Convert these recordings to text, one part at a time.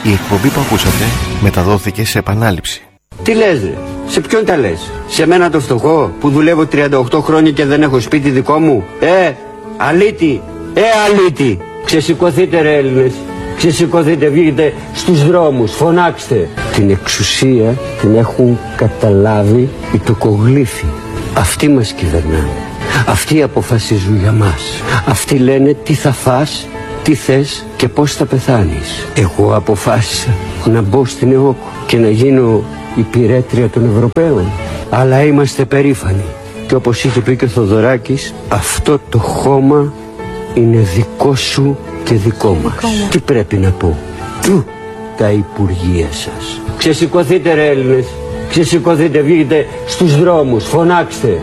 Η εκπομπή που ακούσατε μεταδόθηκε σε επανάληψη. Τι λες ρε, σε ποιον τα λες? Σε μένα το φτωχό που δουλεύω 38 χρόνια και δεν έχω σπίτι δικό μου? Αλήτη, αλήτη. Ξεσηκωθείτε ρε Έλληνες, ξεσηκωθείτε, βγείτε στους δρόμους, φωνάξτε. Την εξουσία την έχουν καταλάβει οι τοκογλύφοι. Αυτοί μας κυβερνάνε, αυτοί αποφασίζουν για μας. Αυτοί λένε τι θα φας, τι θες και πώς θα πεθάνεις. Εγώ αποφάσισα να μπω στην ΕΟΚ και να γίνω υπηρέτρια των Ευρωπαίων. Αλλά είμαστε περήφανοι. Και όπως είχε πει και ο Θοδωράκης, αυτό το χώμα είναι δικό σου και δικό μας. Τι πρέπει να πω? Τα υπουργεία σας. Ξεσηκωθείτε ρε Έλληνες, ξεσηκωθείτε, βγείτε στους δρόμους, φωνάξτε.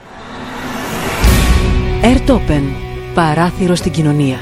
Ερτόπεν, παράθυρο στην κοινωνία.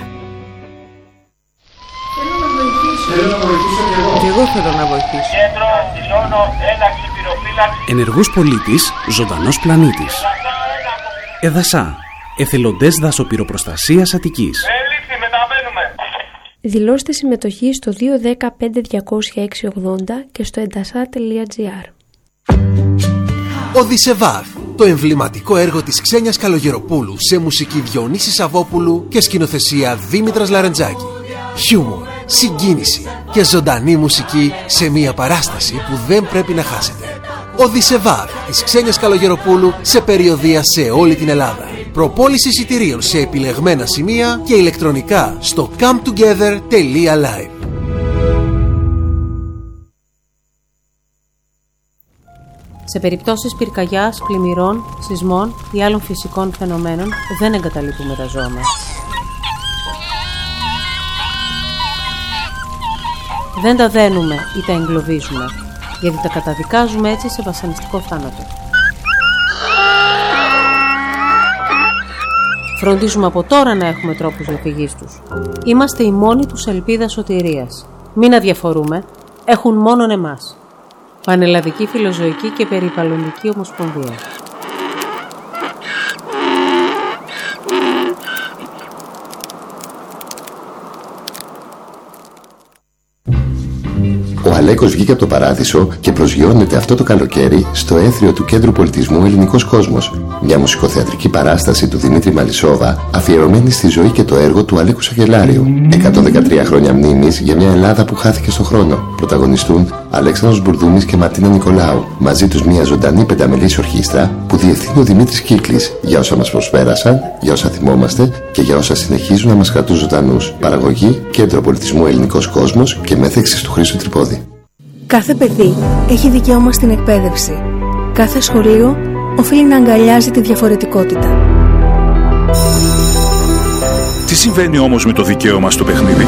Θέλω να βοηθήσω και εγώ. Και εγώ θέλω να βοηθήσω. Κέντρο, δηλώνω, ένταξη, πυροφύλαξη. Ενεργός πολίτης, ζωντανός πλανήτης. Εδασά, εθελοντές δασοπυροπροστασίας Αττικής. Έληξη, μεταβαίνουμε. Δηλώστε συμμετοχή στο 210-5206-80 και στο edasa.gr. Οδυσσεβάρ, το εμβληματικό έργο της Ξένιας Καλογεροπούλου σε μουσική Διονύση Σαββόπουλου και σκηνοθεσία Δήμητρας Λαρεντζάκη. Χιούμορ, συγκίνηση και ζωντανή μουσική σε μια παράσταση που δεν πρέπει να χάσετε. Οδυσσεβάρ της Ξένιας Καλογεροπούλου σε περιοδεία σε όλη την Ελλάδα. Προπόληση εισιτηρίων σε επιλεγμένα σημεία και ηλεκτρονικά στο cometogether.live. Σε περιπτώσεις πυρκαγιάς, πλημμυρών, σεισμών ή άλλων φυσικών φαινομένων δεν εγκαταλείπουμε τα ζώα μας. Δεν τα δένουμε ή τα εγκλωβίζουμε, γιατί τα καταδικάζουμε έτσι σε βασανιστικό θάνατο. Φροντίζουμε από τώρα να έχουμε τρόπους διαφυγής τους. Είμαστε η μόνη τους ελπίδα σωτηρίας. Μην αδιαφορούμε, έχουν μόνον εμάς. Πανελλαδική Φιλοζωική και Περιβαλλοντική Ομοσπονδία. Ο Αλέκος βγήκε από το παράδεισο και προσγειώνεται αυτό το καλοκαίρι στο έθριο του Κέντρου Πολιτισμού Ελληνικός Κόσμος. Μια μουσικοθεατρική παράσταση του Δημήτρη Μαλισσόβα αφιερωμένη στη ζωή και το έργο του Αλέκου Σακελάριου. 113 χρόνια μνήμης για μια Ελλάδα που χάθηκε στον χρόνο. Πρωταγωνιστούν Αλέξανδρος Μπουρδούμης και Μαρτίνα Νικολάου. Μαζί τους μια ζωντανή πενταμελής ορχήστρα που διευθύνει ο Δημήτρης Κύκλης για όσα μας προσπέρασαν, για όσα θυμόμαστε και για όσα συνεχίζουν να μας κρατούν ζωντανούς. Παραγωγή Κέντρο Πολιτισμού Ελληνικός Κόσμος και μέθεξης του Χρήστου Τρυπόδη. Κάθε παιδί έχει δικαίωμα στην εκπαίδευση. Κάθε σχολείο οφείλει να αγκαλιάζει τη διαφορετικότητα. Τι συμβαίνει όμως με το δικαίωμα στο παιχνίδι?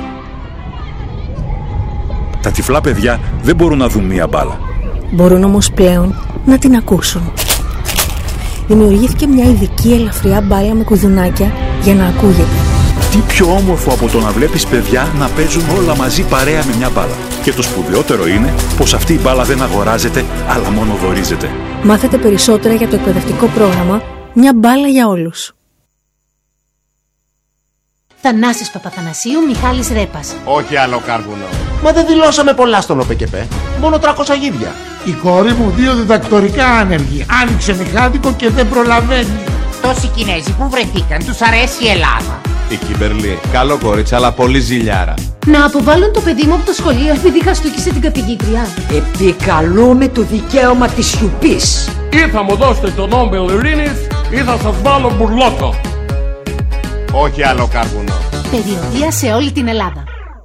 Τα τυφλά παιδιά δεν μπορούν να δουν μία μπάλα. Μπορούν όμως πλέον να την ακούσουν. Δημιουργήθηκε μια ειδική ελαφριά μπάλα με κουδουνάκια για να ακούγεται. Τι πιο όμορφο από το να βλέπεις παιδιά να παίζουν όλα μαζί παρέα με μια μπάλα. Και το σπουδαιότερο είναι πως αυτή η μπάλα δεν αγοράζεται, αλλά μόνο δωρίζεται. Μάθετε περισσότερα για το εκπαιδευτικό πρόγραμμα «Μια μπάλα για όλους». Θανάσης Παπαθανασίου, Μιχάλης Ρέπας. Όχι άλλο κάρβουνο. Μα δεν δηλώσαμε πολλά στον ΟΠΕΚΕΠΕ. Μόνο 300 γίδια. Η κόρη μου 2 διδακτορικά άνεργη. Άνοιξε μηχάδικο και δεν προλαβαίνει. Τόσοι Κινέζοι που βρεθήκαν, τους αρέσει η Ελλάδα. Η Κιμπερλή, καλό κορίτσι, αλλά πολύ ζηλιάρα. Να αποβάλουν το παιδί μου από το σχολείο επειδή χαστούκισε την καθηγήτρια. Επικαλούμε το δικαίωμα της σιωπής. Ή θα μου δώσετε τον Νόμπελ Ειρήνης ή θα σας βάλω μπουρλότο. Όχι άλλο κάρβουνο. Περιοδεία σε όλη την Ελλάδα.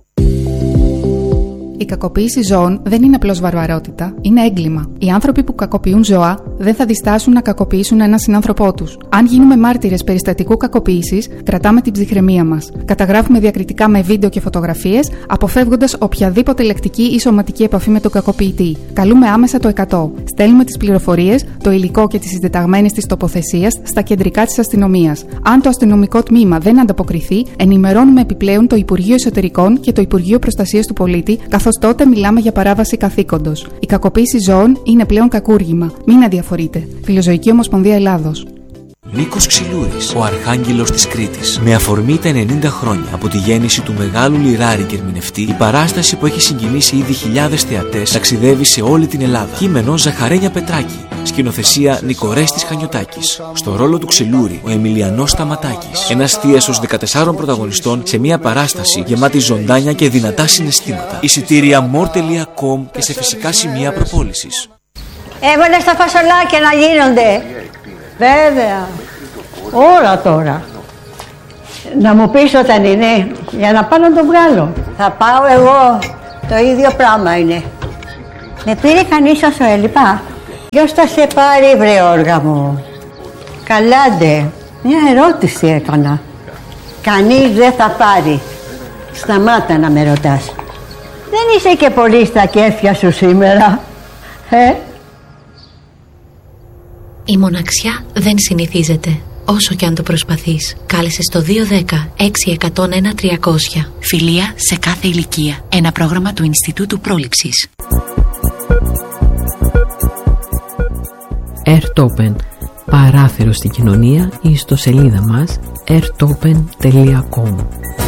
Η κακοποίηση ζώων δεν είναι απλώς βαρβαρότητα, είναι έγκλημα. Οι άνθρωποι που κακοποιούν ζώα δεν θα διστάσουν να κακοποιήσουν έναν συνάνθρωπό τους. Αν γίνουμε μάρτυρες περιστατικού κακοποίησης, κρατάμε την ψυχραιμία μας. Καταγράφουμε διακριτικά με βίντεο και φωτογραφίες, αποφεύγοντας οποιαδήποτε λεκτική ή σωματική επαφή με τον κακοποιητή. Καλούμε άμεσα το 100. Στέλνουμε τις πληροφορίες, το υλικό και τις συντεταγμένες της τοποθεσίας στα κεντρικά της αστυνομίας. Αν το αστυνομικό τμήμα δεν ανταποκριθεί, ενημερώνουμε επιπλέον το Υπουργείο Εσωτερικών και το Υπουργείο Προστασίας του Πολίτη, καθώς τότε μιλάμε για παράβαση καθήκοντος. Η κακοποίηση ζώων είναι πλέον κακούργημα. Μην αδιαφορείτε. Φιλοζωική Ομοσπονδία Ελλάδος. Νίκος Ξυλούρης, ο Αρχάγγελος της Κρήτης. Με αφορμή τα 90 χρόνια από τη γέννηση του μεγάλου λιράρη και ερμηνευτή, η παράσταση που έχει συγκινήσει ήδη χιλιάδες θεατές ταξιδεύει σε όλη την Ελλάδα. Κείμενο Ζαχαρένια Πετράκη. Σκηνοθεσία Νικορέστης Χανιωτάκης. Στο ρόλο του Ξυλούρη, ο Εμιλιανός Σταματάκης. Ένας θίασος 14 πρωταγωνιστών σε μια παράσταση γεμάτη ζωντάνια και δυνατά συναισθήματα. Εισιτήρια more.com και σε φυσικά σημεία προπόλησης. Έβαλες τα φασολάκια να γίνονται. Βέβαια. Όλα τώρα. Να μου πεις όταν είναι, για να πάω να το βγάλω. Θα πάω εγώ. Το ίδιο πράγμα είναι. Με πήρε κανείς όσο έλειπα. Ποιος θα σε πάρει, βρε όργα μου? Καλάντε. Μια ερώτηση έκανα. Κανείς δεν θα πάρει. Σταμάτα να με ρωτάς. Δεν είσαι και πολύ στα κέφια σου σήμερα. Η μοναξιά δεν συνηθίζεται, όσο και αν το προσπαθείς. Κάλεσε στο 210-6101-300. Φιλία σε κάθε ηλικία. Ένα πρόγραμμα του Ινστιτούτου Πρόληψης. Airtopen. Παράθυρο στην κοινωνία ή στο σελίδα μας airtopen.com.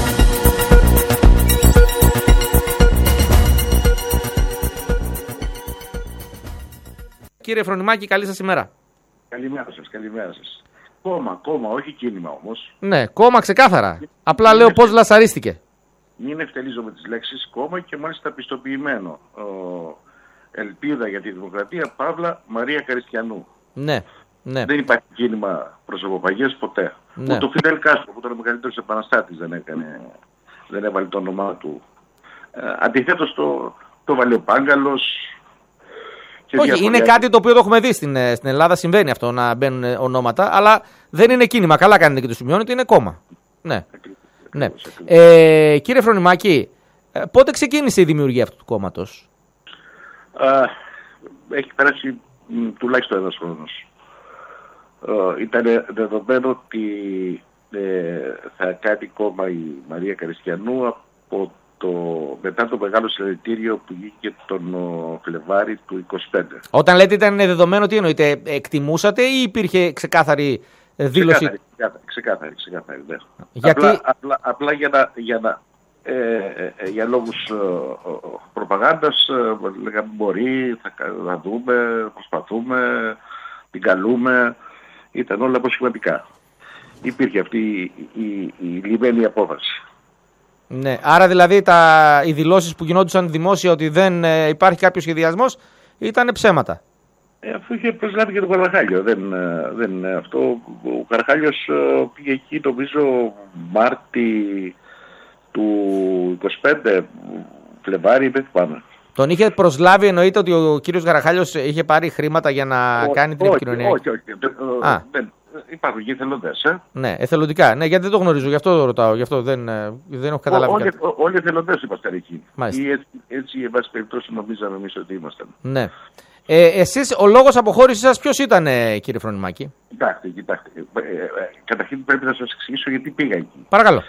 Κύριε Φρονιμάκη, καλή σας ημέρα. Καλημέρα σας, καλημέρα σας. Κόμμα, όχι κίνημα όμως. Ναι, κόμμα ξεκάθαρα. Απλά λέω πώς λασαρίστηκε. Μην ευτελίζω με τις λέξεις κόμμα και μάλιστα πιστοποιημένο. Ελπίδα για τη Δημοκρατία, Παύλα Μαρία Καριστιανού. Ναι, ναι. Δεν υπάρχει κίνημα προσωποπαγίας ποτέ. Ναι. Ούτε ο Φιντελ Κάστρο που ήταν ο μεγαλύτερος επαναστάτης δεν έβαλε το όνομά του. Αντιθέτως το βάλε ο Πάγκαλος. Όχι, είναι κάτι το οποίο το έχουμε δει στην Ελλάδα. Συμβαίνει αυτό να μπαίνουν ονόματα, αλλά δεν είναι κίνημα. Καλά κάνετε και το σημειώνετε, είναι κόμμα. Ναι. Ναι. Κύριε Φρονιμάκη, πότε ξεκίνησε η δημιουργία αυτού του κόμματος? Έχει περάσει τουλάχιστον ένας χρόνος. Ήταν δεδομένο ότι θα κάνει κόμμα η Μαρία Καριστιανού από μετά το μεγάλο συλλαλητήριο που βγήκε τον Φλεβάρι του 25. Όταν λέτε ήταν δεδομένο, τι εννοείτε, εκτιμούσατε ή υπήρχε ξεκάθαρη δήλωση? Ξεκάθαρη, ναι. Γιατί... Απλά για λόγους προπαγάνδας λέγαμε μπορεί, θα δούμε, προσπαθούμε, την καλούμε, ήταν όλα αποσχηματικά. Υπήρχε αυτή η λιμένη απόφαση. Ναι, άρα δηλαδή οι δηλώσεις που γινόντουσαν δημόσια ότι δεν υπάρχει κάποιο σχεδιασμός ήταν ψέματα. Αυτό είχε προσλάβει και τον Καραχάλιο. Αυτό. Ο Καραχάλιος πήγε εκεί νομίζω Μάρτι του 25, Φλεβάρι, δεν θυμάμαι. Τον είχε προσλάβει, εννοείται ότι ο κύριος Καραχάλιος είχε πάρει χρήματα για να κάνει την επικοινωνία? Όχι. Υπάρχουν και εθελοντές. Ναι, εθελοντικά. Ναι, γιατί δεν το γνωρίζω, γι' αυτό ρωτάω. Γι' αυτό δεν έχω καταλάβει. Όλοι εθελοντές ήμασταν εκεί. Ή έτσι, εν πάση περιπτώσει, νομίζαμε εμείς ότι ήμασταν. Ναι. Εσείς, ο λόγος αποχώρησης σας ποιος ήταν, κύριε Φρονιμάκη? Κοιτάξτε. Καταρχήν πρέπει να σας εξηγήσω γιατί πήγα εκεί. Παρακαλώ.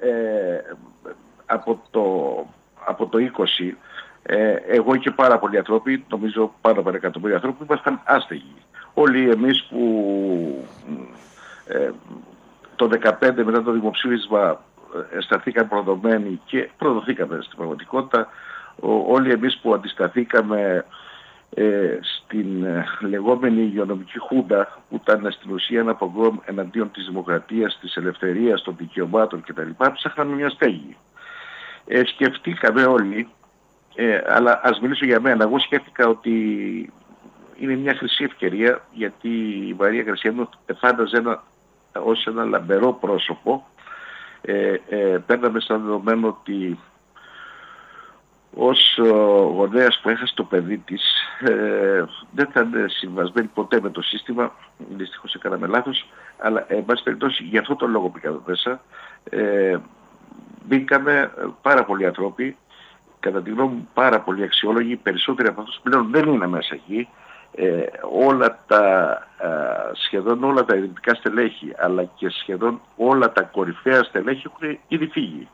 Από το 20, εγώ και πάρα πολλοί άνθρωποι, νομίζω πάνω από 1 εκατομμύριο άνθρωποι, ήμασταν άστεγοι. Όλοι εμείς που το 2015 μετά το δημοψήφισμα αισθανθήκαμε προδομένοι και προδοθήκαμε στην πραγματικότητα, όλοι εμείς που αντισταθήκαμε στην λεγόμενη υγειονομική χούντα που ήταν στην ουσία ένα πογκρόμ εναντίον της δημοκρατίας, της ελευθερίας, των δικαιωμάτων κτλ. Ψάχναμε μια στέγη. Σκεφτήκαμε όλοι, αλλά ας μιλήσω για μένα. Εγώ σκέφτηκα ότι είναι μια χρυσή ευκαιρία, γιατί η Μαρία Καριστιανού φάνταζε ως ένα λαμπερό πρόσωπο. Παίρναμε σαν δεδομένο ότι ως γονέας που έχασε το παιδί της δεν θα είναι συμβασμένη ποτέ με το σύστημα. Δυστυχώς έκαναμε λάθος, αλλά εν πάση περιπτώσει γι' αυτό το λόγο πήγαμε μέσα. Μπήκαμε πάρα πολλοί άνθρωποι, κατά τη γνώμη μου πάρα πολλοί αξιόλογοι, περισσότεροι από αυτούς πλέον δεν είναι μέσα εκεί. Σχεδόν όλα τα ιδρυτικά στελέχη, αλλά και σχεδόν όλα τα κορυφαία στελέχη έχουν ήδη φύγει.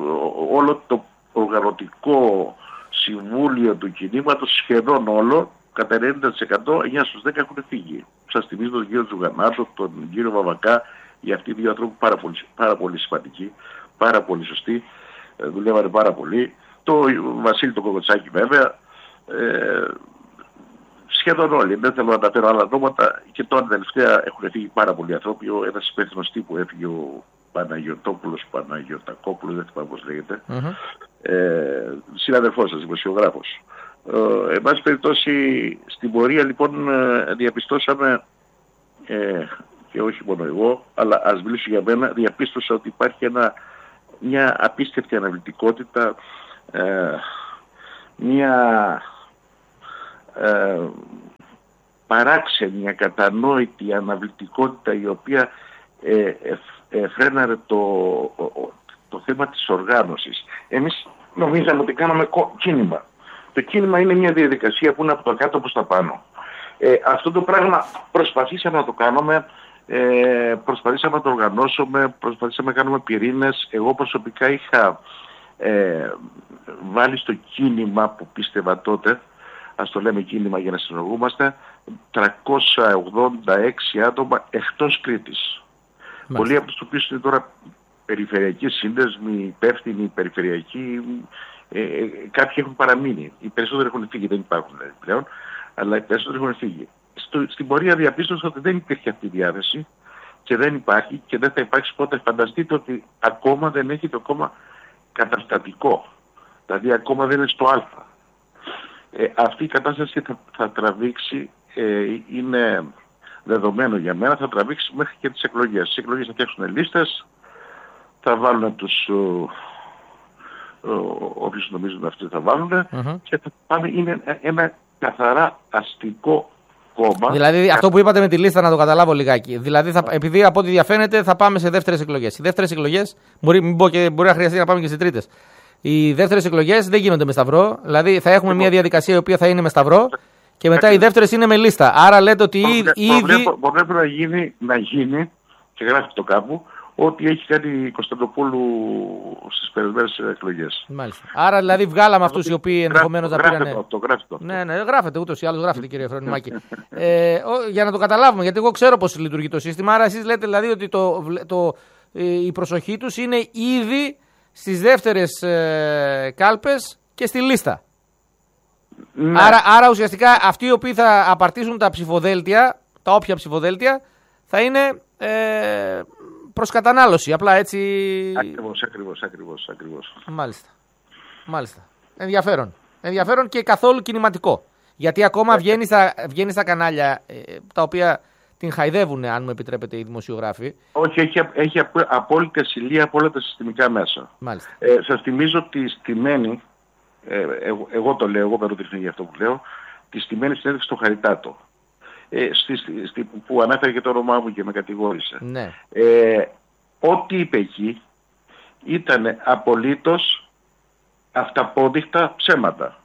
Όλο το οργανωτικό συμβούλιο του κινήματος, σχεδόν όλο, κατά 90% 9 στους 10 έχουν φύγει. Σας θυμίζω τον κύριο Τζουγανάτο, τον κύριο Βαβακά, για αυτοί οι δύο ανθρώπους πάρα πολύ σημαντικοί, πάρα πολύ σωστοί, δουλεύανε πάρα πολύ. Το Βασίλη τον Κοκοτσάκη βέβαια, σχεδόν όλοι, δεν θέλω να τα φέρω άλλα ονόματα, και τώρα τελευταία έχουν φύγει πάρα πολλοί άνθρωποι. Ένας υπεύθυνος τύπου έφυγε, ο Παναγιωτόπουλος, Παναγιωτακόπουλος, δεν θυμάμαι πώς λέγεται, συναδελφός σας, δημοσιογράφος. Εν πάση περιπτώσει, στην πορεία λοιπόν διαπιστώσαμε, και όχι μόνο εγώ, αλλά ας μιλήσω για μένα, διαπίστωσα ότι υπάρχει μια απίστευτη αναβλητικότητα, μια παράξενη, ακατανόητη αναβλητικότητα, η οποία φρέναρε το θέμα της οργάνωσης. Εμείς νομίζαμε ότι κάναμε κίνημα. Το κίνημα είναι μια διαδικασία που είναι από το κάτω προς τα πάνω. Αυτό το πράγμα προσπαθήσαμε να το κάνουμε, προσπαθήσαμε να το οργανώσουμε, προσπαθήσαμε να κάνουμε πυρήνες. Εγώ προσωπικά είχα βάλει στο κίνημα που πίστευα τότε, ας το λέμε κίνημα για να συνεργούμαστε, 386 άτομα εκτός Κρήτης. Πολλοί από τους οποίους είναι τώρα περιφερειακοί σύνδεσμοι, υπεύθυνοι, περιφερειακοί, κάποιοι έχουν παραμείνει. Οι περισσότεροι έχουν φύγει, δεν υπάρχουν πλέον, αλλά οι περισσότεροι έχουν φύγει. Στην πορεία διαπίστωσα ότι δεν υπήρχε αυτή η διάθεση και δεν υπάρχει και δεν θα υπάρξει ποτέ. Φανταστείτε ότι ακόμα δεν έχει το κόμμα καταστατικό. Δηλαδή ακόμα δεν είναι στο Α. Αυτή η κατάσταση θα τραβήξει, είναι δεδομένο για μένα, θα τραβήξει μέχρι και τις εκλογές. Στις εκλογές θα φτιάξουν λίστες, θα βάλουν τους όποιους νομίζουν αυτοί θα βάλουν και θα πάμε, είναι ένα καθαρά αστικό κόμμα. Δηλαδή αυτό που είπατε με τη λίστα, να το καταλάβω λιγάκι. Δηλαδή επειδή από ό,τι διαφαίνεται θα πάμε σε δεύτερες εκλογές. Οι δεύτερες εκλογές, μπορεί να χρειαστεί να πάμε και σε τρίτες. Οι δεύτερες εκλογές δεν γίνονται με σταυρό. Δηλαδή θα έχουμε μια διαδικασία η οποία θα είναι με σταυρό και μετά οι δεύτερες είναι με λίστα. Άρα λέτε ότι ήδη. Μπορεί να γίνει και γράφει το κάπου ό,τι έχει κάνει η Κωνσταντοπούλου στις περισμένες εκλογές. Μάλιστα. Άρα δηλαδή βγάλαμε αυτούς οι οποίοι ενδεχομένως να πήραν. Γράφετε. Ναι, γράφετε ούτως ή άλλως γράφετε, κύριε Φρονιμάκη. Για να το καταλάβουμε, γιατί εγώ ξέρω πώς λειτουργεί το σύστημα. Άρα εσείς λέτε δηλαδή ότι η προσοχή τους είναι ήδη στις δεύτερες κάλπες και στη λίστα. Ναι. Άρα ουσιαστικά αυτοί οι οποίοι θα απαρτίζουν τα ψηφοδέλτια, τα όποια ψηφοδέλτια, θα είναι προς κατανάλωση, απλά έτσι. Ακριβώς. Μάλιστα. Ενδιαφέρον και καθόλου κινηματικό. Γιατί ακόμα βγαίνει στα κανάλια τα οποία την χαϊδεύουν, αν μου επιτρέπετε, οι δημοσιογράφοι. Όχι, έχει απόλυτη ασυλία από όλα τα συστημικά μέσα. Μάλιστα. Σας θυμίζω ότι στη Μένη, εγώ το λέω, εγώ παίρνω την ευθύνη για αυτό που λέω, τη στημένη συνέντευξη στο Χαριτάτο, που ανέφερε και το όνομά μου και με κατηγόρησε. Ναι. Ό,τι είπε εκεί ήταν απολύτως αυταπόδειχτα ψέματα.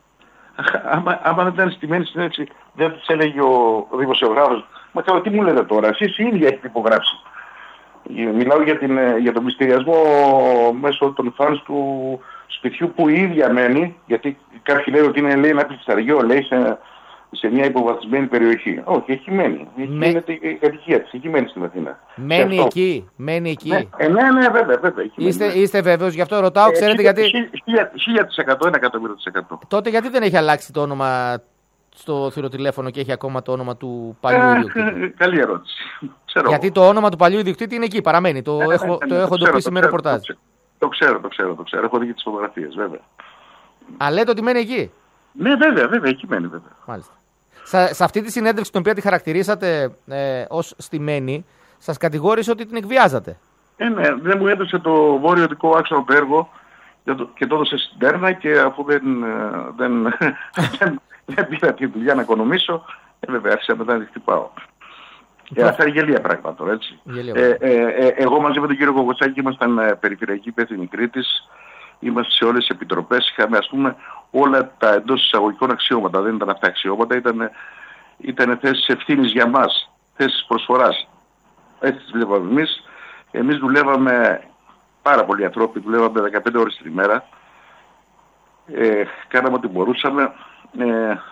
Άμα δεν ήταν στημένη συνέντευξη, δεν της έλεγε ο δημοσιογράφος, μα καλά, τι μου λέτε τώρα, εσείς οι ίδιοι έχετε υπογράψει. Μιλάω για τον μυστηριασμό μέσω των φανς του σπιτιού που η ίδια μένει, γιατί κάποιοι λένε ότι είναι, λέει, ένα πλησταριό, λέει, σε μια υποβαθμισμένη περιοχή. Όχι, έχει μένει. Γίνεται η κατοικία της, έχει μένη στην Αθήνα. Μένει εκεί. Ναι, βέβαια. Είστε βέβαιος, γι' αυτό ρωτάω, ξέρετε γιατί. 1000%, 1.000%. Τότε γιατί δεν έχει αλλάξει το όνομα στο θηροτηλέφωνο και έχει ακόμα το όνομα του παλιού ιδιοκτήτη? Καλή ερώτηση. Γιατί το όνομα του παλιού ιδιοκτήτη είναι εκεί, παραμένει. Το έχω εντοπίσει με ρεπορτάζ. Το ξέρω. Έχω δει και τις φωτογραφίες, βέβαια. Α, λέτε ότι μένει εκεί? Ναι, βέβαια, εκεί μένει, βέβαια. Μάλιστα. Σε αυτή τη συνέντευξη, την οποία τη χαρακτηρίσατε ως στημένη, σας κατηγόρησε ότι την εκβιάζατε. Ναι, δεν μου έδωσε το βόρειο δικό άξονα το έργο και το έδωσε στην Τέρνα, και αφού δεν πήρα τη δουλειά να οικονομήσω, βέβαια άρχισα μετά να τη χτυπάω. Αυτά είναι γελία πράγματα τώρα, έτσι. Εγώ μαζί με τον κύριο Κοκοτσάκη ήμασταν περιφερειακοί υπεύθυνοι Κρήτης, είμαστε σε όλες τις επιτροπές, είχαμε, ας πούμε, όλα τα εντός εισαγωγικών αξιώματα. Δεν ήταν αυτά αξιώματα, ήταν θέσεις ευθύνης για μας, θέσεις προσφοράς. Έτσι τις βλέπαμε εμείς. Εμείς δουλεύαμε πάρα πολλοί ανθρώποι, δουλεύαμε 15 ώρες την ημέρα. Κάναμε ό,τι μπορούσαμε.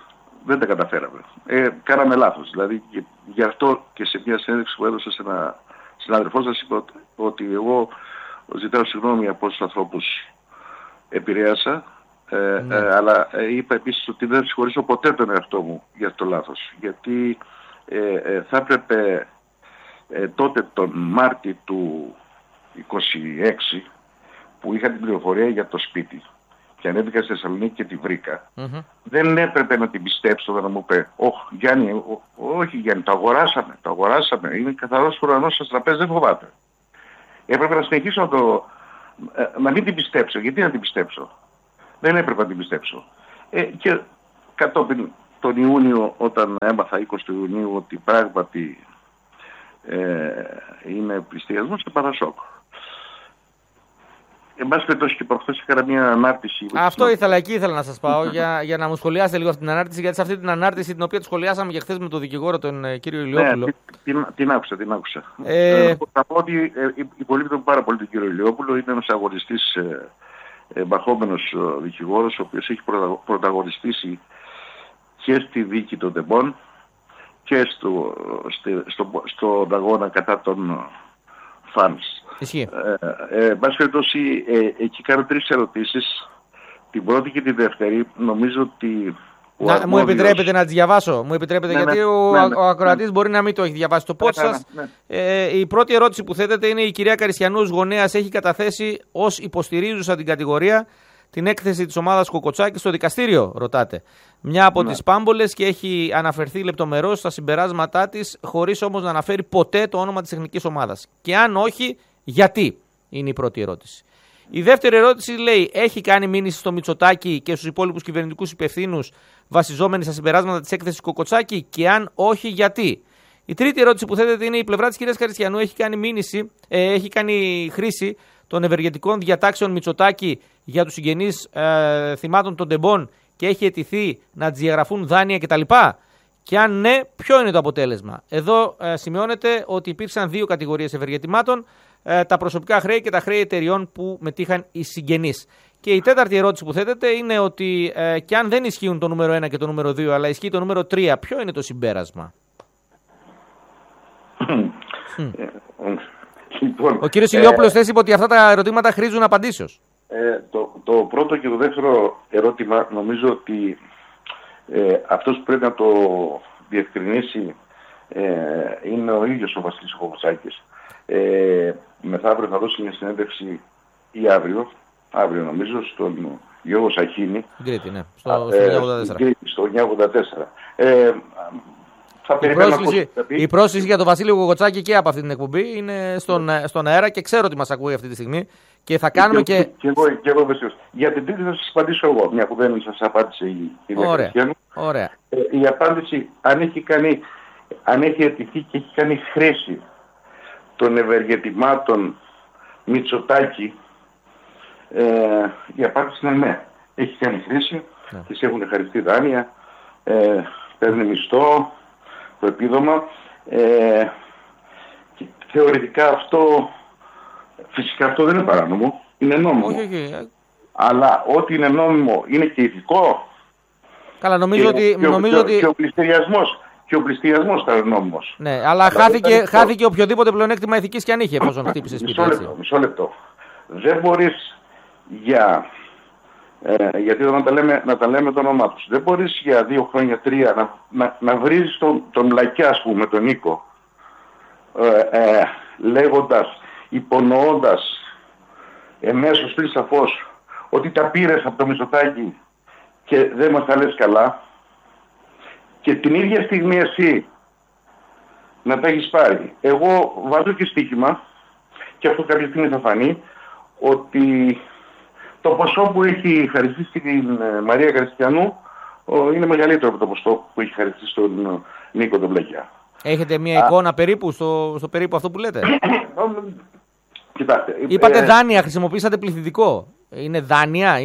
δεν τα καταφέραμε. Κάναμε λάθος. Δηλαδή, γι' αυτό και σε μια συνέντευξη που έδωσα σε ένα συνάδελφό σας είπα ότι εγώ ζητάω συγγνώμη από όσους ανθρώπους επηρέασα, αλλά είπα επίσης ότι δεν συγχωρήσω ποτέ τον εαυτό μου για αυτό το λάθος. Γιατί θα έπρεπε τότε τον Μάρτι του 26 που είχα την πληροφορία για το σπίτι και ανέβηκα στη Θεσσαλονίκη και τη βρήκα, δεν έπρεπε να την πιστέψω όταν μου είπε Γιάννη, όχι Γιάννη, το αγοράσαμε, είναι καθαρός ουρανός στο τραπέζι, δεν φοβάται. Έπρεπε να συνεχίσω να μην την πιστέψω. Γιατί να την πιστέψω? Δεν έπρεπε να την πιστέψω. Και κατόπιν τον Ιούνιο, όταν έμαθα 20 του Ιουνίου ότι πράγματι είναι πληστηριασμός, σε παρασόκ. Εν πάση περιπτώσει και προχθές έκανα μια ανάρτηση. Αυτό ήθελα να σας πάω για να μου σχολιάσετε λίγο αυτή την ανάρτηση, γιατί σε αυτή την ανάρτηση την οποία τη σχολιάσαμε και χθες με τον δικηγόρο τον κύριο Ηλιόπουλο. Ναι, την άκουσα. Θα πω ότι υπολείπτω πάρα πολύ τον κύριο Ηλιόπουλο, είναι ένας αγωνιστής μπαχόμενος δικηγόρος, ο οποίος έχει πρωταγωνιστήσει και στη δίκη των τεμπών και στον αγώνα κατά των φανς. Εν πάση περιπτώσει, εκεί κάνω 3 ερωτήσεις. Την πρώτη και τη δεύτερη νομίζω ότι... Μου επιτρέπετε να τις διαβάσω? Μου επιτρέπετε, γιατί ο ακροατής μπορεί να μην το έχει διαβάσει το πόντ σας. Η πρώτη ερώτηση που θέτεται είναι: η κυρία Καριστιανού ως γονέας έχει καταθέσει ως υποστηρίζουσα την κατηγορία την έκθεση της ομάδας Κοκοτσάκη στο δικαστήριο, ρωτάτε. Μια από τις πάμπολες, και έχει αναφερθεί λεπτομερώς στα συμπεράσματά της, χωρίς όμως να αναφέρει ποτέ το όνομα της τεχνικής ομάδας. Και αν όχι, γιατί? Είναι η πρώτη ερώτηση. Η δεύτερη ερώτηση λέει: έχει κάνει μήνυση στο Μητσοτάκη και στους υπόλοιπους κυβερνητικούς υπευθύνους βασιζόμενοι στα συμπεράσματα της έκθεσης Κοκοτσάκη, και αν όχι, γιατί? Η τρίτη ερώτηση που θέτεται είναι: η πλευρά της κυρίας Καριστιανού έχει κάνει χρήση των ευεργετικών διατάξεων Μητσοτάκη για τους συγγενείς θυμάτων των τεμπών και έχει αιτηθεί να τις διαγραφούν δάνεια κτλ. Και αν ναι, ποιο είναι το αποτέλεσμα? Εδώ σημειώνεται ότι υπήρξαν 2 κατηγορίες ευεργετημάτων, τα προσωπικά χρέη και τα χρέη εταιριών που μετήχαν οι συγγενείς. Και η τέταρτη ερώτηση που θέτεται είναι ότι και αν δεν ισχύουν το νούμερο 1 και το νούμερο 2, αλλά ισχύει το νούμερο 3, ποιο είναι το συμπέρασμα? Ο κύριος Ηλιόπουλος θέσει ότι αυτά τα ερωτήματα χρήζουν απαντήσεως. Το πρώτο και το δεύτερο ερώτημα νομίζω ότι αυτός που πρέπει να το διευκρινίσει είναι ο ίδιος ο Βασίλης Κοκοτσάκης. Μεθαύριο θα δώσει μια συνέντευξη ή αύριο νομίζω, στον Γιώργο Σαχίνη. Γκρίτη, ναι, στο 984. Η πρόσκληση για τον Βασίλειο Κοκοτσάκη και από αυτή την εκπομπή είναι στον αέρα και ξέρω ότι μας ακούει αυτή τη στιγμή και θα κάνουμε και... Και εγώ βεβαίως. Για την τρίτη θα σας απαντήσω εγώ, μια που δεν σας απάντησε η κυρία Χριστιανού. Ωραία. Η απάντηση, αν έχει αιτηθεί και έχει κάνει χρήση των ευεργετημάτων Μητσοτάκη, η απάντηση είναι ναι. Έχει κάνει χρήση, τις έχουν χαριστεί δάνεια, παίρνει μισθό, το επίδομα, και θεωρητικά αυτό, φυσικά αυτό δεν είναι παράνομο, είναι νόμιμο. Αλλά ό,τι είναι νόμιμο είναι και ηθικό. Καλά, νομίζω ότι... Και ο πληστηριασμός θα είναι νόμιμος. Ναι, αλλά χάθηκε οποιοδήποτε πλεονέκτημα ηθικής και αν είχε, εφόσον χτύπησε σπίτι. Μισό λεπτό. Δεν μπορείς γιατί να τα λέμε το όνομά τους. Δεν μπορείς για 2 χρόνια, 3 να βρεις τον Λακιά, ας πούμε, τον Νίκο, λέγοντας, υπονοώντας εμέσως πριν σαφώς ότι τα πήρες από το Μητσοτάκη και δεν μας τα λες καλά, και την ίδια στιγμή εσύ να τα έχεις πάρει. Εγώ βάζω και στοίχημα, και αυτό κάποια στιγμή θα φανεί, ότι το ποσό που έχει χαριστεί στην Μαρία Καριστιανού είναι μεγαλύτερο από το ποσό που έχει χαριστεί στον Νίκο τον Πλακιά. Έχετε μια εικόνα περίπου στο περίπου αυτό που λέτε? Κοιτάξτε. Είπατε δάνεια, χρησιμοποίησατε πληθυντικό. Είναι δάνεια,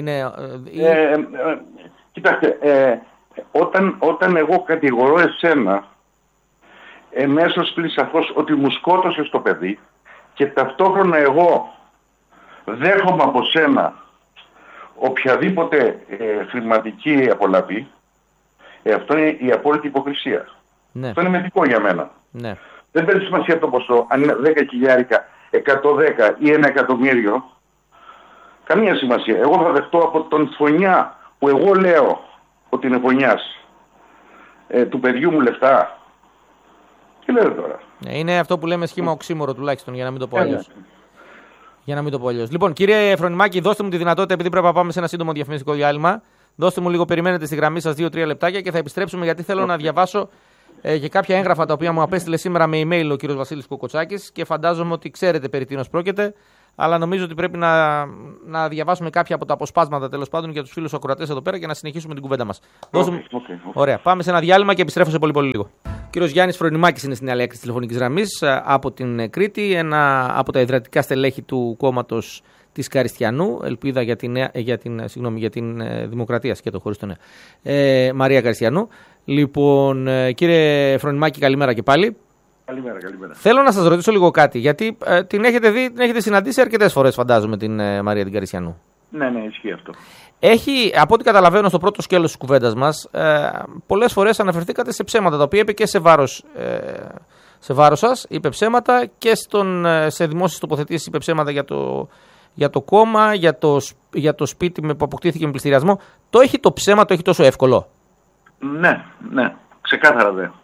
Κοιτάξτε, όταν εγώ κατηγορώ εσένα εμέσως πλην σαφώς ότι μου σκότωσες το παιδί και ταυτόχρονα εγώ δέχομαι από σένα οποιαδήποτε χρηματική απολαβή, Αυτό είναι η απόλυτη υποκρισία. Ναι. Αυτό είναι μυθικό για μένα. Ναι. Δεν παίρνει σημασία το ποσό, αν είναι 10 χιλιάρικα, 110 ή 1 εκατομμύριο. Καμία σημασία. Εγώ θα δεχτώ από τον φωνιά που εγώ λέω ότι είναι φωνιάς του παιδιού μου λεφτά. Τι λέτε τώρα. Είναι αυτό που λέμε σχήμα οξύμορο τουλάχιστον, για να μην το πω αλλιώς. Για να μην το πω αλλιώς. Λοιπόν, κύριε Φρονιμάκη, δώστε μου τη δυνατότητα, επειδή πρέπει να πάμε σε ένα σύντομο διαφημιστικό διάλειμμα. Δώστε μου λίγο, περιμένετε στη γραμμή σας 2-3 λεπτάκια και θα επιστρέψουμε, γιατί θέλω να διαβάσω και κάποια έγγραφα τα οποία μου απέστειλε σήμερα με email ο κύριος Βασίλης Κοκοτσάκης και φαντάζομαι ότι ξέρετε περί τίνος πρόκειται. Αλλά νομίζω ότι πρέπει να διαβάσουμε κάποια από τα αποσπάσματα τέλος πάντων για τους φίλους ακροατές εδώ πέρα και να συνεχίσουμε την κουβέντα μας. Ωραία, πάμε σε ένα διάλειμμα και επιστρέφω σε πολύ λίγο. Ο κύριος Γιάννης Φρονιμάκης είναι στην άλλη άκρη της τηλεφωνικής γραμμής από την Κρήτη, ένα από τα ιδρυτικά στελέχη του κόμματος της Καριστιανού, ελπίδα για την Δημοκρατία, σκέτο χωρίς το νέα, Μαρία Καριστιανού. Λοιπόν, κύριε Φρονιμάκη, καλημέρα και πάλι. Καλημέρα. Θέλω να σας ρωτήσω λίγο κάτι, γιατί την έχετε δει, την έχετε συναντήσει αρκετές φορές, φαντάζομαι, την Μαρία την Καριστιανού. Ναι, ισχύει αυτό. Έχει, από ό,τι καταλαβαίνω στο πρώτο σκέλος της κουβέντας μας, πολλές φορές αναφερθήκατε σε ψέματα, τα οποία είπε και σε βάρος σας, είπε ψέματα και σε δημόσιες τοποθετήσεις είπε ψέματα για το κόμμα, για το σπίτι που αποκτήθηκε με πληστηριασμό. Το ψέμα το έχει τόσο εύκολο? Ναι, ξεκάθαρα δε.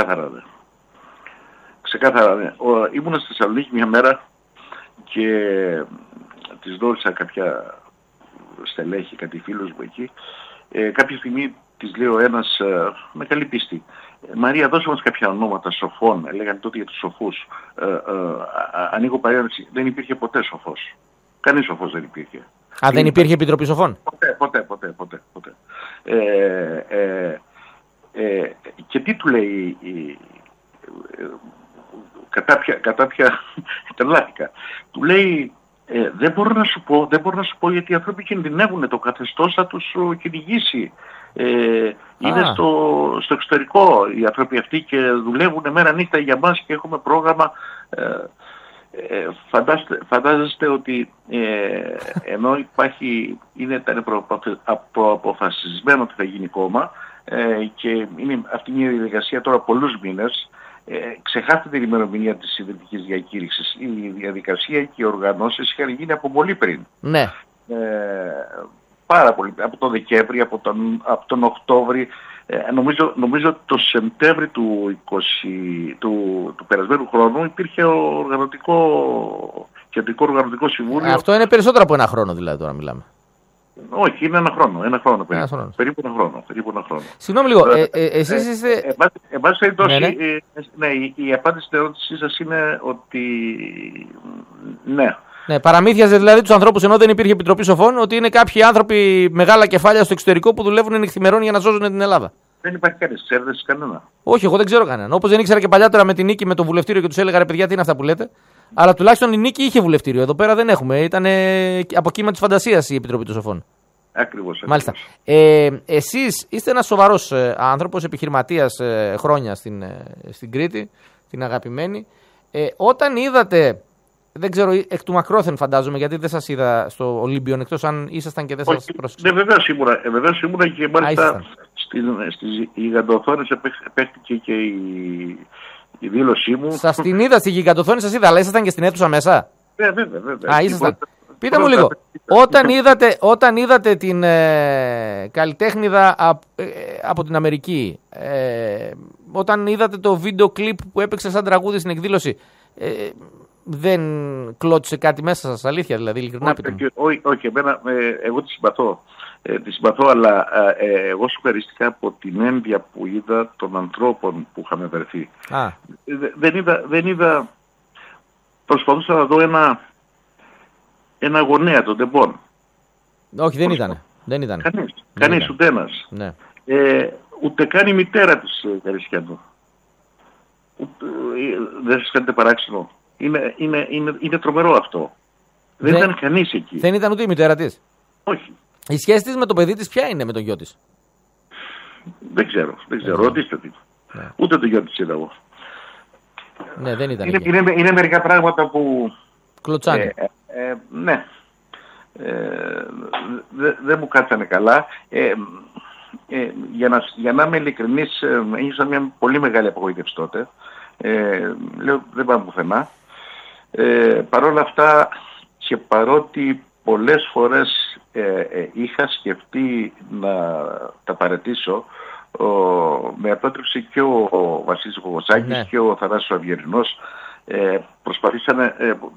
Ήμουνα στη Θεσσαλονίκη μια μέρα και της δώρισα κάποια στελέχη, κάτι φίλους μου εκεί. Κάποια στιγμή της λέει ο ένας με καλή πίστη, Μαρία, δώσε μας κάποια ονόματα σοφών. Λέγανε τότε για τους σοφούς. Ανοίγω παρένθεση, δεν υπήρχε ποτέ σοφός. Κανείς σοφός δεν υπήρχε. Δεν υπήρχε επιτροπή σοφών? Ποτέ. Και τι του λέει κατά ποια τρελάθηκα. Του λέει, δεν μπορώ να σου πω γιατί οι άνθρωποι κινδυνεύουν, το καθεστώς θα τους κυνηγήσει. Είναι στο εξωτερικό οι άνθρωποι αυτοί και δουλεύουν μέρα νύχτα για μας και έχουμε πρόγραμμα. Φαντάζεστε ότι ενώ ήταν προαποφασισμένο ότι θα γίνει κόμμα και είναι αυτή μια διαδικασία τώρα πολλούς μήνες, ξεχάστε την ημερομηνία της ιδρυτικής διακήρυξης. Η διαδικασία και οι οργανώσεις είχαν γίνει από πολύ πριν. Ναι. Πάρα πολύ, από τον Δεκέμβρη, από τον Οκτώβρη, νομίζω το Σεπτέμβρη του περασμένου χρόνου υπήρχε κεντρικό οργανωτικό συμβούλιο. Αυτό είναι περισσότερο από ένα χρόνο δηλαδή τώρα μιλάμε. Όχι, είναι ένα χρόνο. Περίπου ένα χρόνο. Συγγνώμη λίγο, εσείς είστε... Εν πάση περιπτώσει, η απάντηση στην ερώτησή σας είναι ότι ναι. Ναι, παραμύθιαζε δηλαδή τους ανθρώπους ενώ δεν υπήρχε επιτροπή σοφών ότι είναι κάποιοι άνθρωποι μεγάλα κεφάλια στο εξωτερικό που δουλεύουν νυχθημερών για να σώζουν την Ελλάδα. Δεν υπάρχει κανείς, ξέρετε κανένα. Όχι, εγώ δεν ξέρω κανέναν. Όπως δεν ήξερα και παλιότερα με την Νίκη με το βουλευτήριο και τους έλεγα ρε παιδιά, τι είναι αυτά που λέτε. Αλλά τουλάχιστον η Νίκη είχε βουλευτήριο. Εδώ πέρα δεν έχουμε. Ήταν από κύμα της φαντασίας η επιτροπή των σοφών. Ακριβώς. Μάλιστα. Εσείς είστε ένας σοβαρός άνθρωπος, επιχειρηματίας χρόνια στην Κρήτη, την αγαπημένη. Όταν είδατε. Δεν ξέρω, εκ του μακρόθεν φαντάζομαι, γιατί δεν σας είδα στο Ολύμπιον, εκτός αν ήσασταν και δεν σας πρόσεξα. Ναι, βεβαίως ήμουνα και μάλιστα στις γιγαντοθόνες παίχτηκε και η δήλωσή μου. Σας την είδα στη γιγαντοθόνη, σας είδα, αλλά ήσασταν και στην αίθουσα μέσα. Βέβαια. Ήσασταν. Πείτε μου λίγο, όταν είδατε την καλλιτέχνηδα από την Αμερική, όταν είδατε το βίντεο κλιπ που έπαιξε σαν τραγούδι στην εκδήλωση, δεν κλώτησε κάτι μέσα σας, αλήθεια δηλαδή, ειλικρινά πείτε μου? Όχι, εγώ τη συμπαθώ, αλλά εγώ σου ευχαριστήκα από την ένδια που είδα των ανθρώπων που είχαμε βρεθεί. Δεν είδα, προσπαθούσα να δω ένα γονέα των τεμπών. Όχι, δεν ήταν. Κανείς, ούτε ένας. Ναι. Ούτε καν η μητέρα της Καριστιανού. Δεν σας κάνετε παράξενο? Είναι τρομερό αυτό. Δεν ήταν κανείς εκεί. Δεν ήταν ούτε η μητέρα της? Όχι. Η σχέση της με το παιδί της ποια είναι, με τον γιο της? Δεν ξέρω. Ρωτήστε την. Ναι. Ούτε το γιο της είδα εγώ. Ναι, δεν ήταν. Είναι μερικά πράγματα που... Κλωτσάνε. Ναι. Δεν μου κάτσανε καλά. για να είμαι ειλικρινής, ένιωσα μια πολύ μεγάλη απογοήτευση τότε. Λέω δεν πάμε πουθενά. Παρ' όλα αυτά και παρότι πολλές φορές είχα σκεφτεί να τα παραιτήσω, με απέτρεψε και ο Βασίλης Κοκοτσάκης και ο Θανάσης Αυγερινός. Προσπαθήσανε,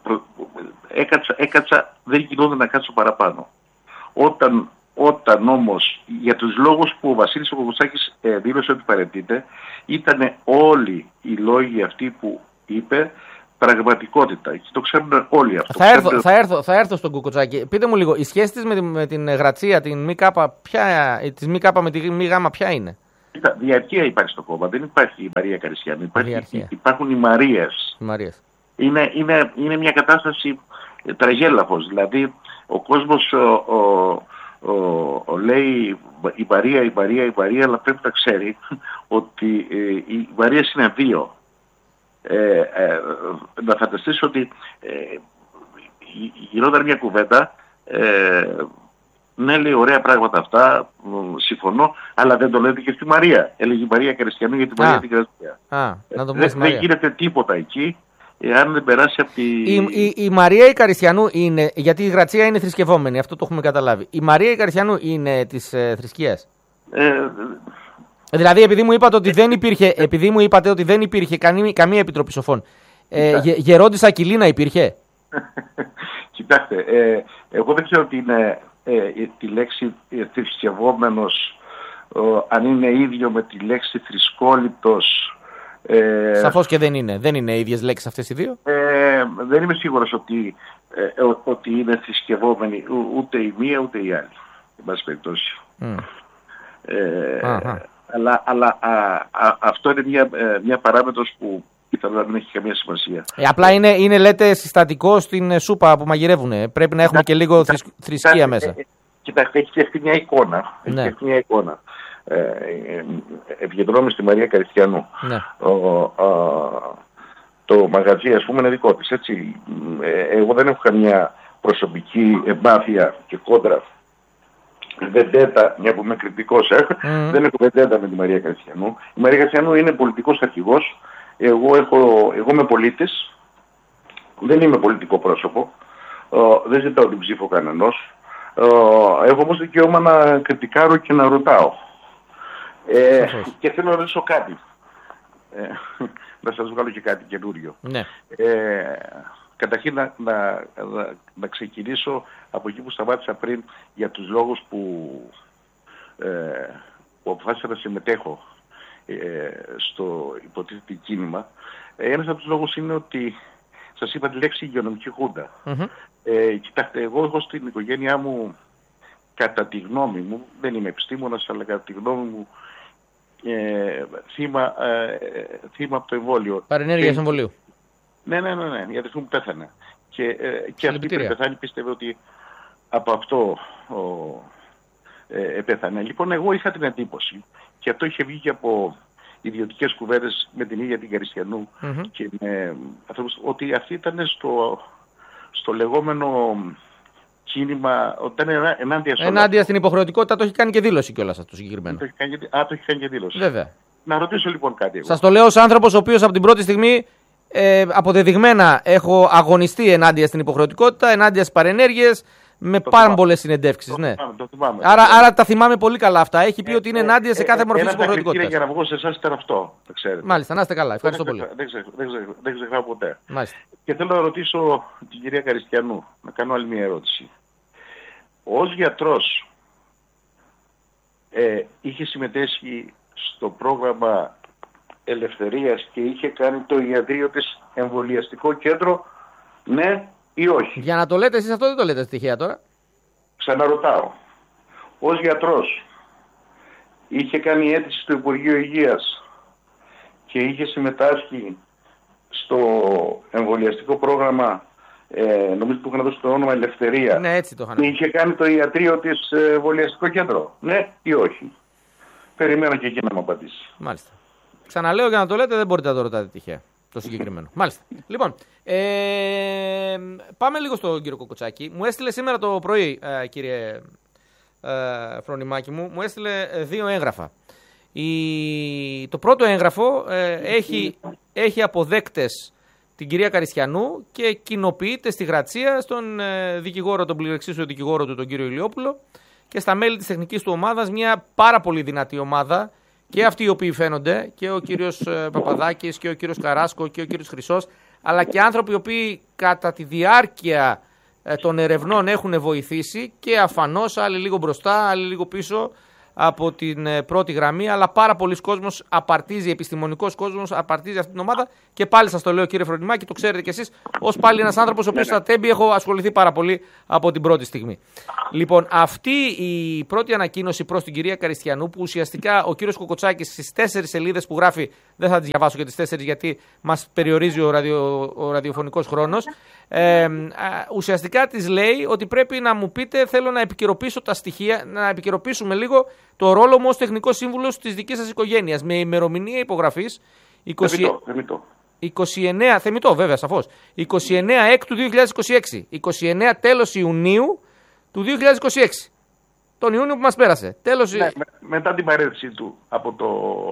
έκατσα, δεν γινόταν να κάτσω παραπάνω. Όταν όμως, για τους λόγους που ο Βασίλης Κοκοτσάκης δήλωσε ότι παραιτείται, ήταν όλοι οι λόγοι αυτοί που είπε πραγματικότητα. Και το ξέρουν όλοι αυτό. Θα έρθω στον Κοκοτσάκη. Πείτε μου λίγο, η σχέση της με την Γρατσία, την ΜΚ, της ΜΚ με τη ΜΓ, ποια είναι? Διαρκεία υπάρχει στο κόμμα. Δεν υπάρχει η Μαρία Καριστιανού. Υπάρχουν οι Μαρίες. Είναι μια κατάσταση τραγέλαφος. Δηλαδή, ο κόσμος λέει η Μαρία, αλλά πρέπει να ξέρει ότι οι Μαρίες είναι δύο. Να φανταστείς ότι γινόταν μια κουβέντα, ναι, λέει ωραία πράγματα αυτά, συμφωνώ, αλλά δεν το λέτε και στη Μαρία. Έλεγε η Μαρία Καριστιανού για τη Μαρία την Καριστία. Δεν γίνεται τίποτα εκεί εάν δεν περάσει από τη... Η Μαρία η Καριστιανού είναι, γιατί η Γρατσία είναι θρησκευόμενη, αυτό το έχουμε καταλάβει. Η Μαρία η Καριστιανού είναι της θρησκείας. Δηλαδή επειδή μου είπατε ότι δεν υπήρχε, καμία επιτροπή σοφών, γερόντισσα Ακυλίνα υπήρχε? Κοιτάξτε, εγώ δεν ξέρω τι είναι τη λέξη θρησκευόμενος, αν είναι ίδιο με τη λέξη θρησκόληπτος. Σαφώς και δεν είναι. Δεν είναι ίδιες λέξεις αυτές οι δύο. Δεν είμαι σίγουρος ότι είναι θρησκευόμενοι ούτε η μία ούτε η άλλη. Εν πάση περιπτώσει. Αλλά αυτό είναι μια παράμετρος που πιθανόν να μην έχει καμία σημασία. Απλά είναι λέτε συστατικό στην σούπα που μαγειρεύουνε. Πρέπει να έχουμε και λίγο θρησκεία μέσα. Κοιτάξτε, έχει φτιαχτεί μια εικόνα. Επικεντρώνομαι στη Μαρία Καριστιανού. Το μαγαζί, ας πούμε, είναι δικό της, έτσι. Εγώ δεν έχω καμιά προσωπική εμπάθεια και κόντρα, βεντέτα, μια που είμαι κριτικός, δεν έχω βεντέτα με τη Μαρία Καριστιανού. Η Μαρία Καριστιανού είναι πολιτικός αρχηγός. Εγώ είμαι πολίτης, δεν είμαι πολιτικό πρόσωπο, δεν ζητάω την ψήφο κανενός. Έχω όμως δικαίωμα να κριτικάρω και να ρωτάω. Και θέλω να ρωτήσω κάτι. Να σας βγάλω και κάτι καινούριο. Καταρχήν να ξεκινήσω από εκεί που σταμάτησα πριν, για τους λόγους που αποφάσισα να συμμετέχω στο υποτίθεται κίνημα. Ένας από τους λόγους είναι ότι σας είπα τη λέξη υγειονομική χούντα. Κοιτάξτε, εγώ έχω στην οικογένειά μου, κατά τη γνώμη μου, δεν είμαι επιστήμονας, αλλά κατά τη γνώμη μου, θύμα από το εμβόλιο. Παρενέργειας εμβολίου. Ναι, η αδερφή μου πέθανε. Και αυτή πριν πεθάνει πίστευε ότι από αυτό πέθανε. Λοιπόν, εγώ είχα την εντύπωση, και αυτό είχε βγει και από ιδιωτικές κουβέντες με την ίδια την Καριστιανού και με ανθρώπους, ότι αυτή ήταν στο λεγόμενο κίνημα, όταν ήταν ενάντια στην υποχρεωτικότητα. Το έχει κάνει και δήλωση κιόλας αυτό το συγκεκριμένο. Το έχει κάνει και δήλωση. Βέβαια. Να ρωτήσω λοιπόν κάτι εγώ. Σας το λέω ως άνθρωπος ο οποίος από την πρώτη στιγμή αποδεδειγμένα έχω αγωνιστεί ενάντια στην υποχρεωτικότητα, ενάντια στις παρενέργειες, με πάρα πολλές συνεντεύξεις. Ναι. Το θυμάμαι. Άρα τα θυμάμαι πολύ καλά αυτά. Έχει πει ότι είναι ενάντια σε κάθε μορφή υποχρεωτικότητας. Για να βγω σε εσάς ήταν αυτό. Το ξέρετε. Μάλιστα, να είστε καλά. Ευχαριστώ πολύ. Δεν ξεχνάω ποτέ. Μάλιστα. Και θέλω να ρωτήσω την κυρία Καριστιανού, να κάνω άλλη μια ερώτηση. Ως γιατρός είχε συμμετέσχει στο πρόγραμμα Ελευθερίας και είχε κάνει το ιατρείο της εμβολιαστικό κέντρο, ναι ή όχι? Για να το λέτε εσείς αυτό, δεν το λέτε τυχαία τώρα. Ξαναρωτάω. Ως γιατρός είχε κάνει αίτηση στο Υπουργείο Υγείας και είχε συμμετάσχει στο εμβολιαστικό πρόγραμμα, νομίζω που είχαν δώσει το όνομα Ελευθερία. Ναι, έτσι το είχαν. Και είχε κάνει το ιατρείο της εμβολιαστικό κέντρο, ναι ή όχι? Περιμένω και εκεί να μου απαντήσει. Μάλιστα. Ξαναλέω, για να το λέτε, δεν μπορείτε να το ρωτάτε τυχαία. Το συγκεκριμένο. Μάλιστα. Λοιπόν, πάμε λίγο στον κύριο Κοκοτσάκη. Μου έστειλε σήμερα το πρωί, κύριε Φρονιμάκη μου έστειλε 2 έγγραφα. Το πρώτο έγγραφο έχει αποδέκτες την κυρία Καριστιανού και κοινοποιείται στη Γρατσία στον δικηγόρο, τον πληρεξίσιο δικηγόρο του, τον κύριο Ηλιόπουλο, και στα μέλη της τεχνικής του ομάδας, μια πάρα πολύ δυνατή ομάδα, και αυτοί οι οποίοι φαίνονται, και ο κύριος Παπαδάκης και ο κύριος Καράσκο και ο κύριος Χρυσός, αλλά και άνθρωποι οι οποίοι κατά τη διάρκεια των ερευνών έχουν βοηθήσει, και αφανώς άλλοι λίγο μπροστά, άλλοι λίγο πίσω από την πρώτη γραμμή, αλλά πάρα πολλοί κόσμος απαρτίζει, επιστημονικός κόσμος απαρτίζει αυτή την ομάδα, και πάλι σας το λέω, κύριε Φρονιμάκη, το ξέρετε κι εσείς, ως πάλι ένας άνθρωπος ο οποίος στα τέμπη έχω ασχοληθεί πάρα πολύ από την πρώτη στιγμή. Λοιπόν, αυτή η πρώτη ανακοίνωση προς την κυρία Καριστιανού, που ουσιαστικά ο κύριος Κοκοτσάκης στις 4 σελίδες που γράφει, δεν θα τις διαβάσω για τις 4 γιατί μας περιορίζει ο ραδιοφωνικός χρόνος, ουσιαστικά της λέει ότι πρέπει να μου πείτε, θέλω να επικαιροποιήσω τα στοιχεία, να επικαιροποιήσουμε λίγο το ρόλο μου ως τεχνικός σύμβουλος της δικής σας οικογένειας, με ημερομηνία υπογραφής 29, θεμιτό βέβαια σαφώς, 29 Έκτου 2026, 29 τέλος Ιουνίου του 2026, τον Ιούνιο που μας πέρασε. Τέλος... Ναι, μετά την παρέτησή του από το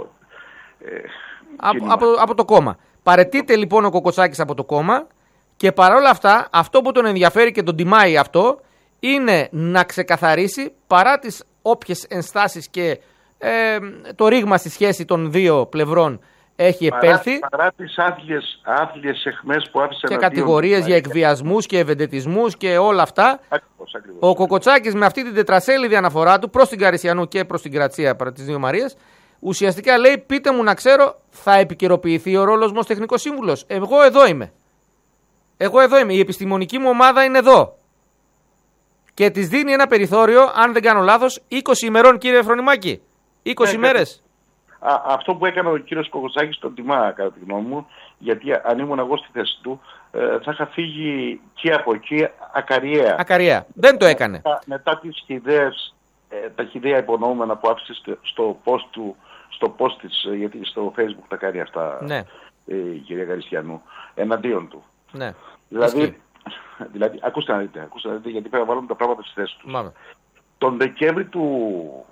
από το κόμμα. Παρετείται λοιπόν ο Κοκοτσάκης από το κόμμα, και παρόλα αυτά αυτό που τον ενδιαφέρει και τον τιμάει αυτό είναι να ξεκαθαρίσει, παρά τις όποιες ενστάσεις και το ρήγμα στη σχέση των δύο πλευρών έχει επέλθει, παρά τις άθλιες αιχμές που άφησε και κατηγορίες για εκβιασμούς και ευεντετισμούς και όλα αυτά, ακριβώς. Ο Κοκοτσάκης με αυτή την τετρασέλιδη αναφορά του προς την Καριστιανού και προς την Γρατσία, τις δύο Μαρίες, ουσιαστικά λέει, πείτε μου να ξέρω, θα επικαιροποιηθεί ο ρόλος μου ως τεχνικός σύμβουλος? Εγώ εδώ είμαι. Η επιστημονική μου ομάδα είναι εδώ. Και της δίνει ένα περιθώριο, αν δεν κάνω λάθος, 20 ημερών, κύριε Φρονιμάκη. 20 ημέρες. Αυτό που έκανε ο κύριος Κοκοτσάκης τον τιμά, κατά τη γνώμη μου, γιατί αν ήμουν εγώ στη θέση του, θα είχα φύγει και από εκεί ακαριέα. Δεν το έκανε. Μετά τις χυδαίες, τα χυδαία υπονοούμενα που άφησε στο post της, γιατί στο Facebook τα κάνει αυτά, ναι, η κυρία Καριστιανού, εναντίον του. Ναι. Δηλαδή, ακούστε να δείτε, γιατί πρέπει να βάλουμε τα πράγματα στη θέση τους. Τον Δεκέμβρη του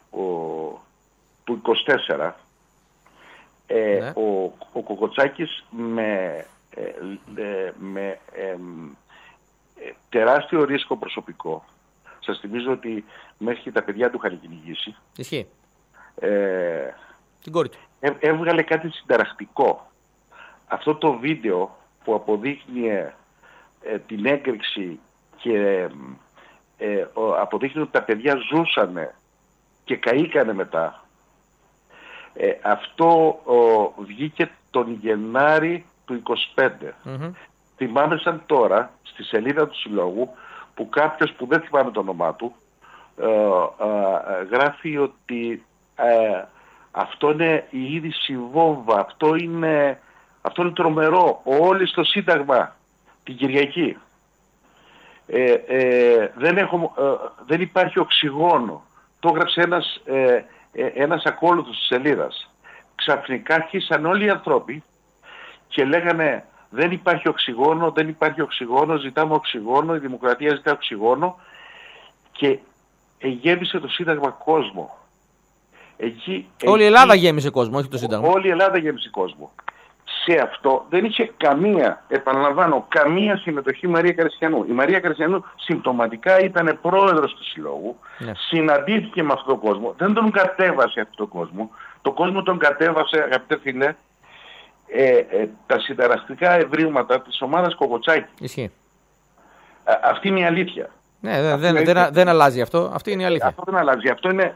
24, ναι, ο Κοκοτσάκης με τεράστιο ρίσκο προσωπικό, σας θυμίζω ότι μέχρι και τα παιδιά του είχαν κυνηγήσει. Ισχύει. Την κόρη του. Έβγαλε κάτι συνταρακτικό. Αυτό το βίντεο που αποδείχνει την έκρηξη και αποδείχνει ότι τα παιδιά ζούσανε και καήκανε μετά. Αυτό βγήκε τον Γενάρη του 25. Mm-hmm. Θυμάμαι σαν τώρα στη σελίδα του Συλλόγου που κάποιος που δεν θυμάμαι το όνομά του γράφει ότι αυτό είναι η είδηση βόμβα, αυτό είναι τρομερό, όλοι στο Σύνταγμα την Κυριακή. Δεν υπάρχει οξυγόνο. Το έγραψε ένας ακόλουθος της σελίδας. Ξαφνικά αρχίσαν όλοι οι άνθρωποι και λέγανε δεν υπάρχει οξυγόνο, ζητάμε οξυγόνο, η δημοκρατία ζητά οξυγόνο, και γέμισε το Σύνταγμα κόσμο. Όλη η Ελλάδα γέμισε κόσμο, όχι το Σύνταγμα. Όλη η Ελλάδα γέμισε κόσμο. Σε αυτό δεν είχε καμία συμμετοχή η Μαρία Καριστιανού. Η Μαρία Καριστιανού συμπτωματικά ήταν πρόεδρος του Συλλόγου, ναι, συναντήθηκε με αυτόν τον κόσμο, δεν τον κατέβασε αυτόν τον κόσμο. Το κόσμο τον κατέβασε, αγαπητέ φίλε, τα συνταραστικά ευρήματα της ομάδας Κοκοτσάκη. Ισχύει. Αυτή είναι η αλήθεια. Ναι, δεν αλλάζει αυτό. Αυτή είναι η αλήθεια. Αυτό δεν αλλάζει. Αυτό είναι...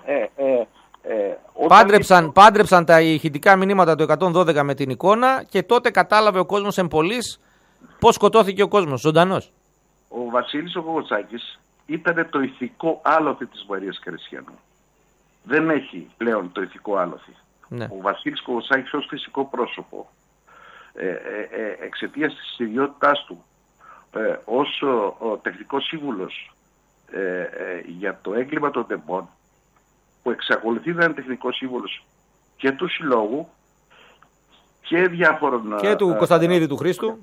Πάντρεψαν τα ηχητικά μηνύματα του 112 με την εικόνα και τότε κατάλαβε ο κόσμος εμπολής πώς σκοτώθηκε ο κόσμος, ζωντανός. Ο Βασίλης ο Κοκοτσάκης ήταν το ηθικό άλοθη της Μαρίας Καριστιανού. Δεν έχει πλέον το ηθικό άλοθη. Ναι. Ο Βασίλης Κοκοτσάκης ως φυσικό πρόσωπο, εξαιτίας της ιδιότητάς του ως ο τεχνικός σύμβουλος για το έγκλημα των τεμπών, που εξακολουθεί να είναι τεχνικός σύμβουλος και του Συλλόγου και διάφορων... Και του Κωνσταντινίδη του Χρήστου.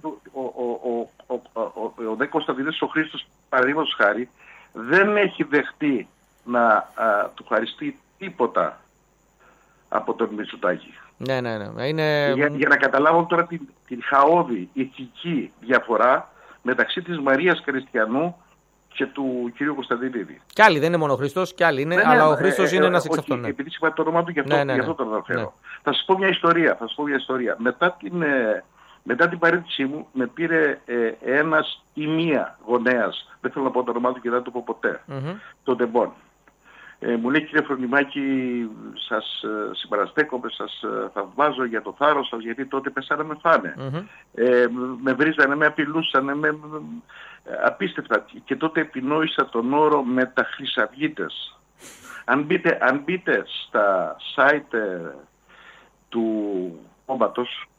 Ο Δε Κωνσταντινίδης ο Χρήστος, παραδείγματος χάρη, δεν έχει δεχτεί να του χαριστεί τίποτα από τον Μητσοτάκη. Ναι. Είναι... Για να καταλάβω τώρα την χαόδη ηθική διαφορά μεταξύ της Μαρίας Κριστιανού και του κυρίου Κωνσταντινίδη. Κι άλλοι δεν είναι μόνο ο Χρήστος, κι άλλοι είναι, αλλά ο Χρήστος είναι ένας εξ αυτών. Ναι. Επειδή είπα το όνομα του, γι' αυτό το αναφέρω. Ναι. Θα σας πω μια ιστορία. Μετά την παρέτησή μου, με πήρε ένας ή μία γονέας, δεν θέλω να πω το όνομά του και δεν το πω ποτέ, τον Τεμπόν. Μου λέει, κύριε Φρονιμάκη, σας συμπαραστέκομαι, σας θαυμάζω για το θάρρος σας, γιατί τότε πέσανε με φάνε. Με βρίζανε, με απειλούσανε, απίστευτα. Και τότε επινόησα τον όρο μεταχρυσαυγίτες. Αν μπείτε στα site του κόμματος,